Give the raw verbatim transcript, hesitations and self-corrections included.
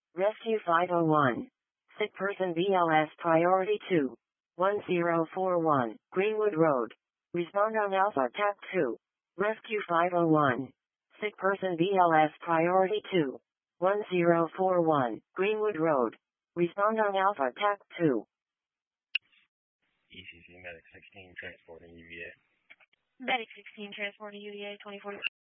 Rescue five oh one. Sick person B L S priority two. one zero four one, Greenwood Road. Respond on Alpha Tap two. Rescue five oh one. Sick person B L S priority two. one zero four one, Greenwood Road. Respond on Alpha Tap two. E C C Medic sixteen transporting U V A. Medic sixteen transporting U V A twenty forty.